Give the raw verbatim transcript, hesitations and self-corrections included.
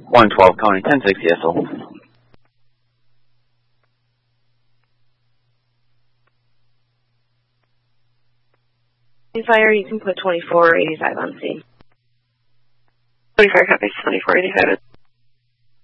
one twelve County, ten sixty S O. Fire, you can put twenty-four eighty-five on scene. twenty-four copies, twenty-four eighty-five.